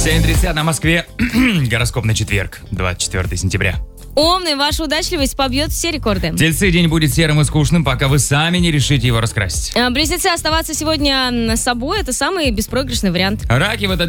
7:30 на Москве. Гороскоп на четверг, 24 сентября. Умный, ваша удачливость побьет все рекорды. Тельцы, день будет серым и скучным, пока вы сами не решите его раскрасить. Близнецы, оставаться сегодня собой – это самый беспроигрышный вариант. Раки, в этот